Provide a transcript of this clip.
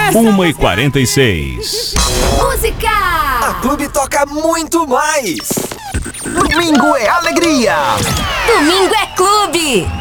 1h46. Música! A Clube toca muito mais. Domingo é alegria. Domingo é clube.